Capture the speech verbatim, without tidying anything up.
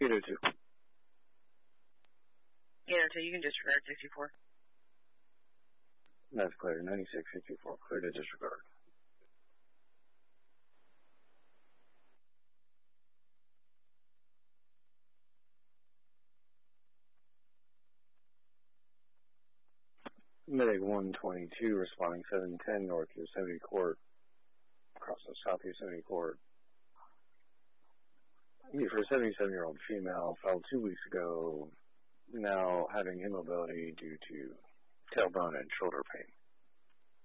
eight oh two. eight oh two, you can disregard sixty-four. That's clear. ninety-six fifty-four, clear to disregard. Medic one twenty-two, responding seven ten north Yosemite Court, across the South Yosemite Court. For a seventy-seven-year-old female, fell two weeks ago, now having immobility due to tailbone and shoulder pain.